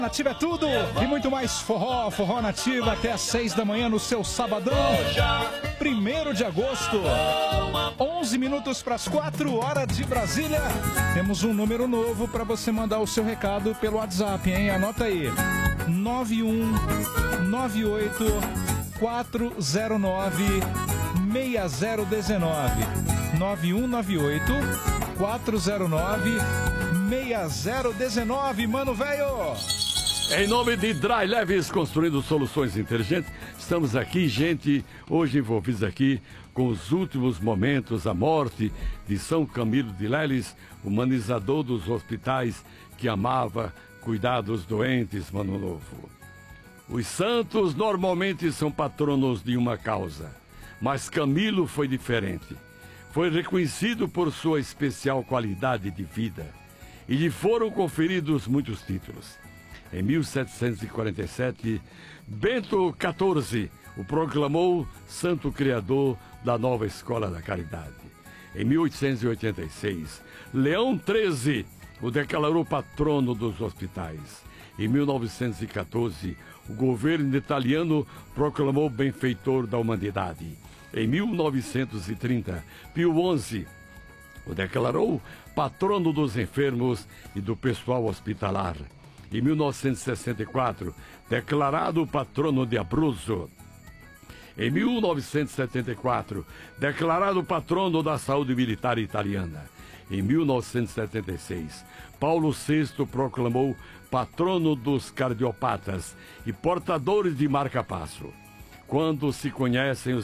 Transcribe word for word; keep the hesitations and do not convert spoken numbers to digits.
Nativa é tudo e muito mais forró, forró nativa até às seis da manhã no seu sabadão, primeiro de agosto, onze minutos para as quatro horas de Brasília. Temos um número novo para você mandar o seu recado pelo WhatsApp, hein? Anota aí, nove um nove oito quatro zero nove seis zero um nove, nove um nove oito quatro zero nove seis zero um nove, mano velho. Em nome de Dry Leves, construindo soluções inteligentes, estamos aqui, gente, hoje envolvidos aqui com os últimos momentos, a morte de São Camilo de Leles, humanizador dos hospitais que amava cuidar dos doentes, mano novo. Os santos normalmente são patronos de uma causa, mas Camilo foi diferente. Foi reconhecido por sua especial qualidade de vida e lhe foram conferidos muitos títulos. Em mil setecentos e quarenta e sete, Bento quatorze o proclamou santo criador da nova escola da caridade. Em mil oitocentos e oitenta e seis, Leão treze o declarou patrono dos hospitais. Em mil novecentos e quatorze, o governo italiano proclamou benfeitor da humanidade. Em mil novecentos e trinta, Pio onze o declarou patrono dos enfermos e do pessoal hospitalar. Em mil novecentos e sessenta e quatro, declarado patrono de Abruzzo. Em mil novecentos e setenta e quatro, declarado patrono da saúde militar italiana. Em mil novecentos e setenta e seis, Paulo sexto proclamou patrono dos cardiopatas e portadores de marca-passo. Quando se conhecem os